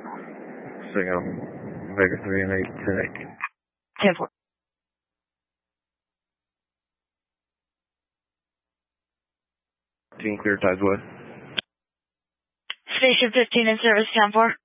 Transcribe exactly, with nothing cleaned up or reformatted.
Signal, Vega three and eight, ten eight. ten four. Team clear, Tides West. Station fifteen in service, ten four.